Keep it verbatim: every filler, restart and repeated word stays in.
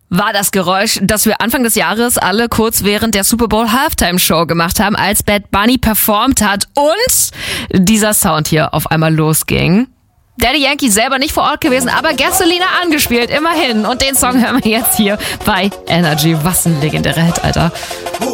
war das Geräusch, das wir Anfang des Jahres alle kurz während der Super Bowl Halftime Show gemacht haben, als Bad Bunny performt hat und dieser Sound hier auf einmal losging. Daddy Yankee selber nicht vor Ort gewesen, aber Gasolina angespielt, immerhin. Und den Song hören wir jetzt hier bei Energy. Was ein legendärer Hit, Alter.